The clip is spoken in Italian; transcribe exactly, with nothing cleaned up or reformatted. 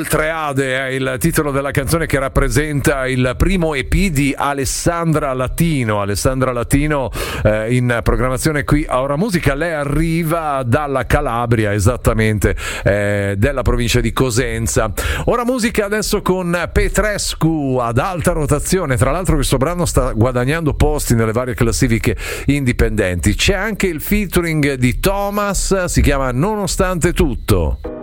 Oltreade è il titolo della canzone che rappresenta il primo E P di Alessandra Latino. Alessandra Latino eh, in programmazione qui a Ora Musica. Lei arriva dalla Calabria, esattamente, eh, della provincia di Cosenza. Ora Musica adesso con Petrescu ad alta rotazione. Tra l'altro questo brano sta guadagnando posti nelle varie classifiche indipendenti. C'è anche il featuring di Thomas, si chiama Nonostante Tutto.